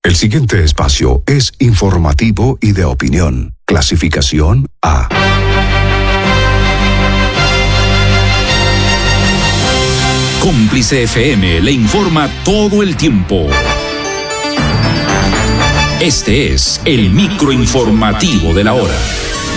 El siguiente espacio es informativo y de opinión. Clasificación A. Cómplice FM le informa todo el tiempo. Este es el microinformativo de la hora.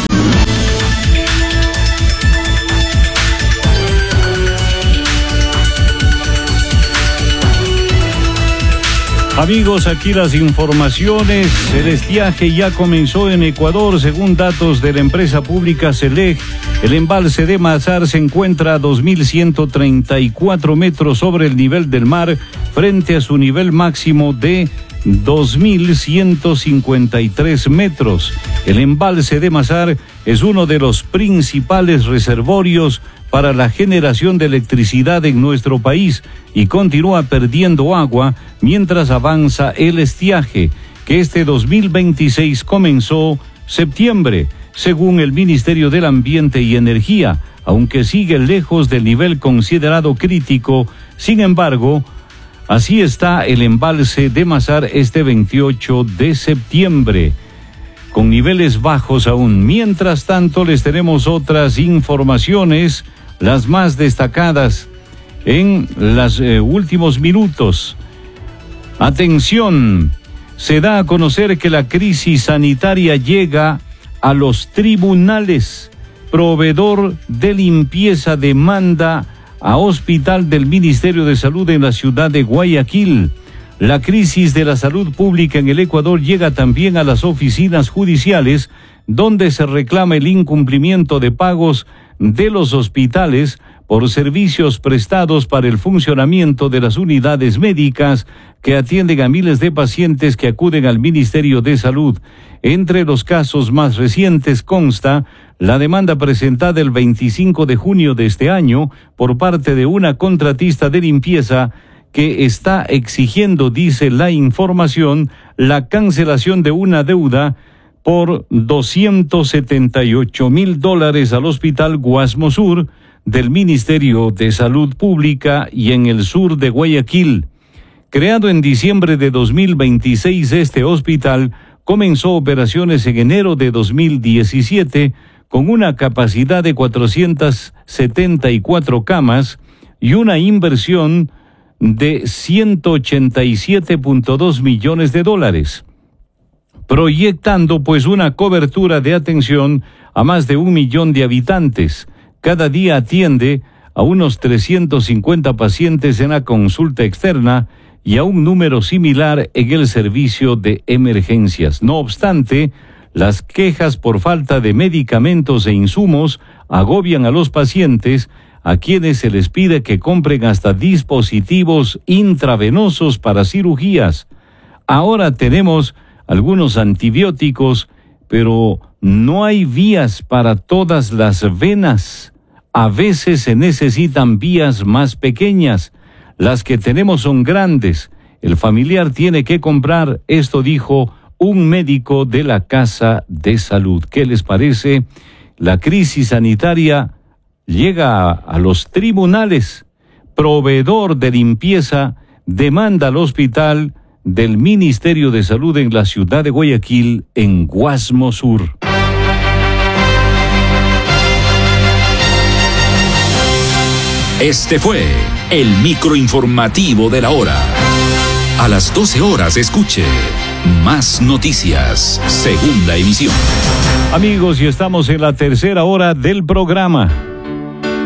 Amigos, aquí las informaciones. El estiaje ya comenzó en Ecuador, según datos de la empresa pública SELEC. El embalse de Mazar se encuentra a 2.134 metros sobre el nivel del mar, frente a su nivel máximo de 2.153 metros. El embalse de Mazar es uno de los principales reservorios para la generación de electricidad en nuestro país y continúa perdiendo agua mientras avanza el estiaje, que este 2026 comenzó septiembre, según el Ministerio del Ambiente y Energía, aunque sigue lejos del nivel considerado crítico. Sin embargo, así está el embalse de Mazar este 28 de septiembre, con niveles bajos aún. Mientras tanto, les tenemos otras informaciones, las más destacadas en los últimos minutos. Atención, se da a conocer que la crisis sanitaria llega a los tribunales. Proveedor de limpieza demanda a hospital del Ministerio de Salud en la ciudad de Guayaquil. La crisis de la salud pública en el Ecuador llega también a las oficinas judiciales, donde se reclama el incumplimiento de pagos de los hospitales por servicios prestados para el funcionamiento de las unidades médicas que atienden a miles de pacientes que acuden al Ministerio de Salud. Entre los casos más recientes consta la demanda presentada el 25 de junio de este año por parte de una contratista de limpieza que está exigiendo, dice la información, la cancelación de una deuda por $278,000 al Hospital Guasmo Sur del Ministerio de Salud Pública y en el sur de Guayaquil. Creado en diciembre de 2026, este hospital comenzó operaciones en enero de 2017 con una capacidad de 474 camas y una inversión de $187.2 millones, proyectando pues una cobertura de atención a más de 1 millón de habitantes. Cada día atiende a unos 350 pacientes en la consulta externa y a un número similar en el servicio de emergencias. No obstante, las quejas por falta de medicamentos e insumos agobian a los pacientes, a quienes se les pide que compren hasta dispositivos intravenosos para cirugías. Ahora tenemos algunos antibióticos, pero no hay vías para todas las venas. A veces se necesitan vías más pequeñas. Las que tenemos son grandes. El familiar tiene que comprar. Esto dijo un médico de la Casa de Salud. ¿Qué les parece? La crisis sanitaria llega a los tribunales. Proveedor de limpieza demanda al hospital del Ministerio de Salud en la ciudad de Guayaquil, en Guasmo Sur. Este fue el microinformativo de la hora. A las 12 horas escuche Más Noticias, segunda emisión. Amigos, y estamos en la tercera hora del programa.